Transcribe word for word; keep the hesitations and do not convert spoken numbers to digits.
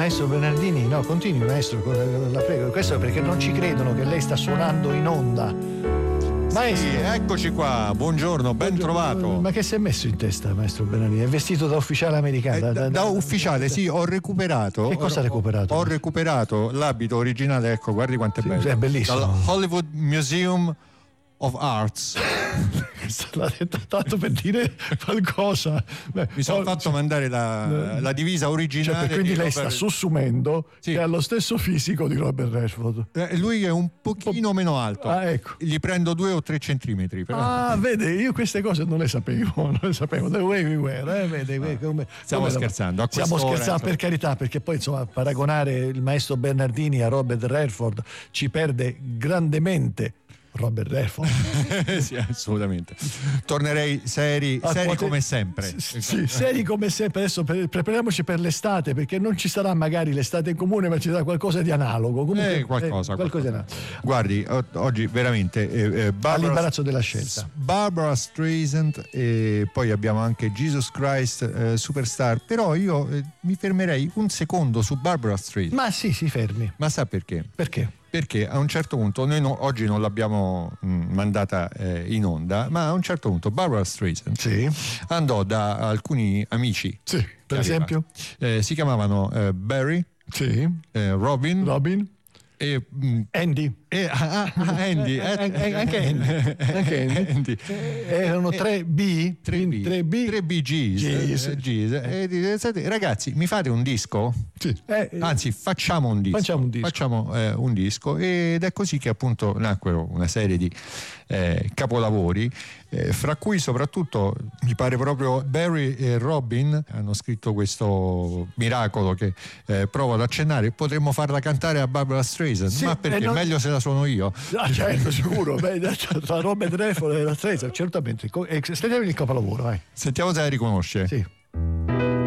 maestro Bernardini, no, continui maestro, la prego, questo è perché non ci credono che lei sta suonando in onda. Maestro. Sì, eccoci qua, buongiorno, ben buongiorno. Trovato. Ma che si è messo in testa, maestro Bernardini? È vestito da ufficiale americano? Eh, da, da, da ufficiale, sì, ho recuperato. Che cosa ha recuperato? Ho, ho recuperato l'abito originale, ecco, guardi quanto è bello. Sì, è bellissimo. Dal Hollywood Museum of Arts. L'ha detto tanto per dire qualcosa. Beh, mi sono fatto cioè, mandare la, la divisa originale. Cioè, quindi lei Robert... sta sussumendo sì. che ha lo stesso fisico di Robert Redford. Eh, lui è un pochino po- meno alto. Ah, ecco. Gli prendo due o tre centimetri. Però. Ah, vede, io queste cose non le sapevo, non le sapevo. The way we were, eh, vede, ah, come, stiamo come scherzando. A stiamo scherzando, ora, per carità, perché poi insomma paragonare il maestro Bernardini a Robert Redford ci perde grandemente. Robert Redford. Sì, assolutamente. Tornerei seri, ah, seri quante... come sempre. Sì, sì, seri come sempre. Adesso per, prepariamoci per l'estate, perché non ci sarà magari l'estate in comune, ma ci sarà qualcosa di analogo. Comunque, eh, qualcosa, eh, qualcosa di analogo. Guardi, o- oggi veramente eh, eh, Barbara, all'imbarazzo della scelta. Barbara Streisand e poi abbiamo anche Jesus Christ eh, Superstar. Però io eh, mi fermerei un secondo su Barbara Streisand. Ma sì, si fermi. Ma sa perché? Perché? Perché a un certo punto, noi no, oggi non l'abbiamo mh, mandata eh, in onda, ma a un certo punto Barbara Streisand sì. andò da alcuni amici. Sì, per esempio? Eh, si chiamavano eh, Barry, sì. eh, Robin, Robin e mh, Andy. E, ah, ah, Andy, eh, eh, anche Andy, anche Andy. Andy. Eh, erano tre B, tre B, tre B, tre B Gs, eh, Gs. E dite, ragazzi, mi fate un disco? Sì. Eh, Anzi, facciamo un disco. Facciamo un disco. Facciamo eh, un disco ed è così che appunto nacquero una serie di eh, capolavori, eh, fra cui soprattutto mi pare proprio Barry e Robin hanno scritto questo miracolo che eh, provo ad accennare. Potremmo farla cantare a Barbara Streisand, sì, ma perché non... meglio se la suono io. Ah, certo, sicuro. Beh, tra Robert Redford e la Streisand, certamente. Sentiamo il capolavoro, vai. Sentiamo se la riconosce. Sì.